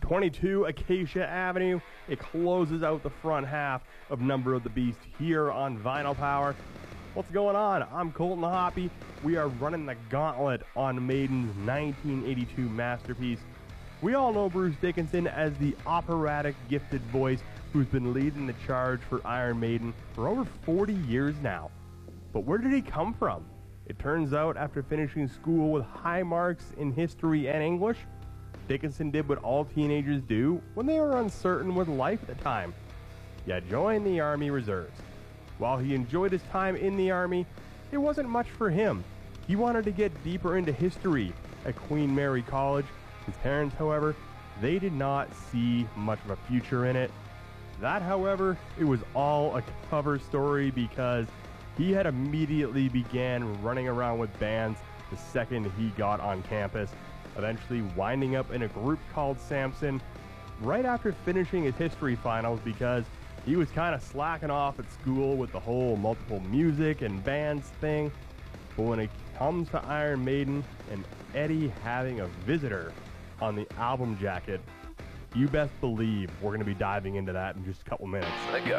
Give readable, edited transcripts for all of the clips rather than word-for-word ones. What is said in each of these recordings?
22 Acacia Avenue. It closes out the front half of Number of the Beast here on Vinyl Power. What's going on? I'm Colton Hoppy. We are running the gauntlet on Maiden's 1982 masterpiece. We all know Bruce Dickinson as the operatic gifted voice who's been leading the charge for Iron Maiden for over 40 years now. But where did he come from? It turns out after finishing school with high marks in history and English, Dickinson did what all teenagers do when they are uncertain with life at the time. Yeah, join the Army Reserves. While he enjoyed his time in the Army, it wasn't much for him. He wanted to get deeper into history at Queen Mary College. His parents, however, they did not see much of a future in it. That, however, it was all a cover story because he had immediately began running around with bands the second he got on campus, eventually winding up in a group called Samson right after finishing his history finals because he was kind of slacking off at school with the whole multiple music and bands thing. But when it comes to Iron Maiden and Eddie having a visitor on the album jacket, you best believe we're going to be diving into that in just a couple minutes.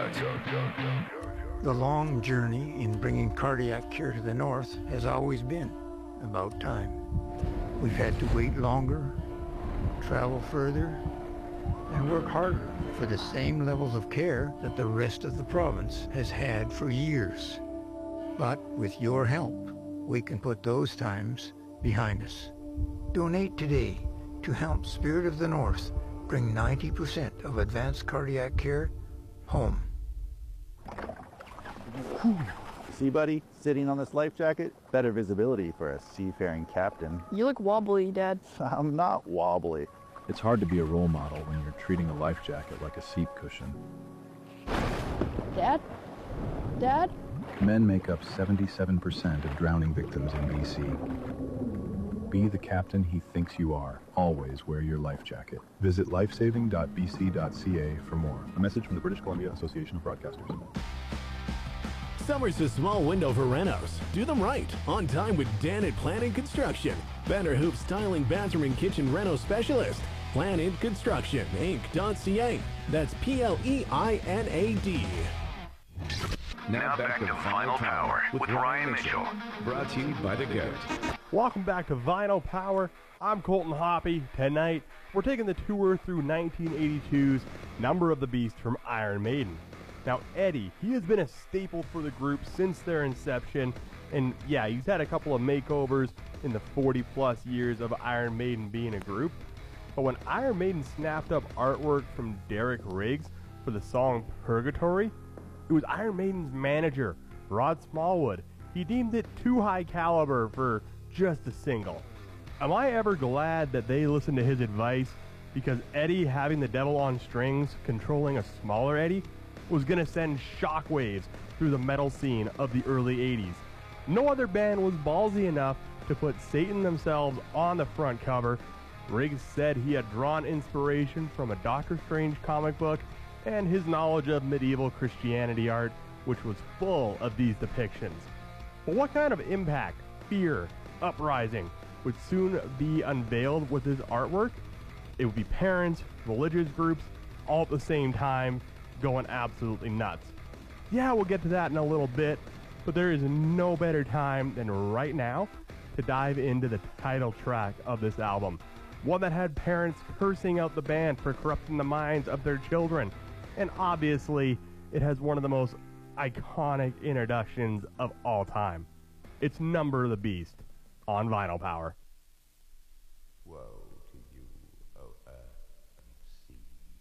The long journey in bringing cardiac care to the North has always been about time. We've had to wait longer, travel further, and work harder for the same levels of care that the rest of the province has had for years. But with your help, we can put those times behind us. Donate today to help Spirit of the North bring 90% of advanced cardiac care home. See, buddy, sitting on this life jacket, better visibility for a seafaring captain. You look wobbly, Dad. I'm not wobbly. It's hard to be a role model when you're treating a life jacket like a seat cushion. Dad? Dad? Men make up 77% of drowning victims in BC. Be the captain he thinks you are. Always wear your life jacket. Visit lifesaving.bc.ca for more. A message from the British Columbia Association of Broadcasters. Summer's a small window for renos. Do them right. On time with Dan at Planet Construction. Banner Hoop Styling Bathroom and Kitchen Reno Specialist. Planet Construction, Inc.ca. That's P-L-E-I-N-A-D. Now back to Vinyl Power with Ryan Mitchell. Brought to you by The Goat. Welcome back to Vinyl Power. I'm Colton Hoppy. Tonight, we're taking the tour through 1982's Number of the Beast from Iron Maiden. Now, Eddie, he has been a staple for the group since their inception, and yeah, he's had a couple of makeovers in the 40-plus years of Iron Maiden being a group. But when Iron Maiden snapped up artwork from Derek Riggs for the song Purgatory, it was Iron Maiden's manager, Rod Smallwood. He deemed it too high caliber for just a single. Am I ever glad that they listened to his advice? Because Eddie having the devil on strings, controlling a smaller Eddie, was going to send shockwaves through the metal scene of the early 80s. No other band was ballsy enough to put Satan themselves on the front cover. Riggs said he had drawn inspiration from a Doctor Strange comic book and his knowledge of medieval Christianity art, which was full of these depictions. But what kind of impact, fear, uprising would soon be unveiled with his artwork? It would be parents, religious groups, all at the same time, going absolutely nuts. Yeah, we'll get to that in a little bit, but there is no better time than right now to dive into the title track of this album. One that had parents cursing out the band for corrupting the minds of their children. And obviously, it has one of the most iconic introductions of all time. It's Number of the Beast on Vinyl Power. Woe to you, O earth and sea,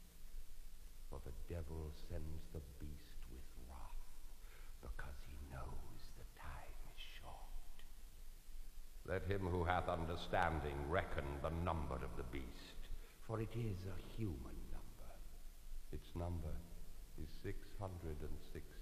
for the devil sends the beast with wrath, because he knows the time is short. Let him who hath understanding reckon the number of the beast, for it is a human number. Its number is 666.